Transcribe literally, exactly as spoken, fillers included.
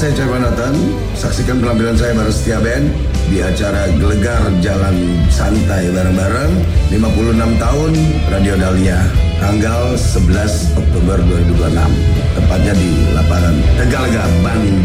saya Coy Panatan. Saksikan penampilan saya bareng Setia Band di acara Gelegar Jalan Santai bareng-bareng lima puluh enam tahun Radio Dahlia tanggal sebelas Oktober dua ribu dua puluh enam, tepatnya di lapangan Tegalega, Bandung.